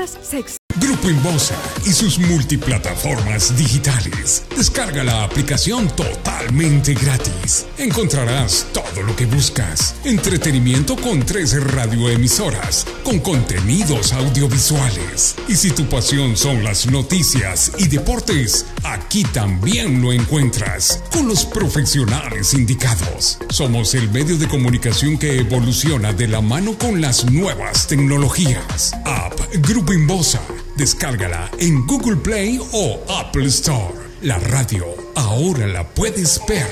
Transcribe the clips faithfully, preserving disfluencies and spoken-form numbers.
películas, sexo. Grupo Inbosa y sus multiplataformas digitales. Descarga la aplicación totalmente gratis. Encontrarás todo lo que buscas. Entretenimiento con tres radioemisoras, con contenidos audiovisuales. Y si tu pasión son las noticias y deportes, aquí también lo encuentras, con los profesionales indicados. Somos el medio de comunicación que evoluciona de la mano con las nuevas tecnologías. App Grupo Inbosa. Descárgala en Google Play o Apple Store. La radio ahora la puedes ver.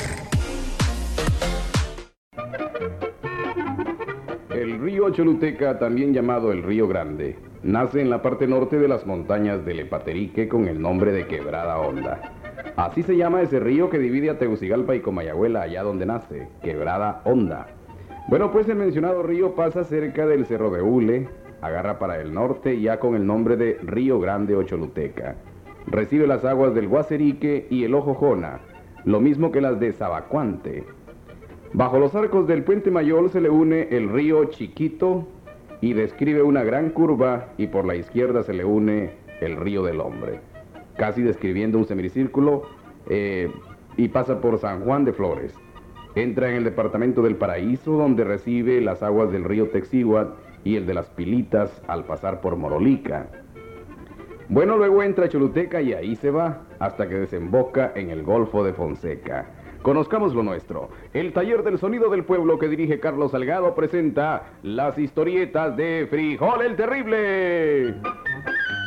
El río Choluteca, también llamado el Río Grande, nace en la parte norte de las montañas del Epaterique con el nombre de Quebrada Honda. Así se llama ese río que divide a Tegucigalpa y Comayagüela, allá donde nace, Quebrada Honda. Bueno, pues el mencionado río pasa cerca del Cerro de Hule, agarra para el norte ya con el nombre de Río Grande o Choluteca. Recibe las aguas del Guaserique y el Ojo Jona, lo mismo que las de Zabacuante. Bajo los arcos del Puente Mayol se le une el río Chiquito y describe una gran curva, y por la izquierda se le une el Río del Hombre, casi describiendo un semicírculo, eh, y pasa por San Juan de Flores. Entra en el departamento del Paraíso, donde recibe las aguas del río Texíhuatl y el de las Pilitas al pasar por Morolica. Bueno, luego entra a Choluteca y ahí se va hasta que desemboca en el Golfo de Fonseca. Conozcamos lo nuestro. El taller del sonido del pueblo que dirige Carlos Salgado presenta las historietas de Frijol el Terrible.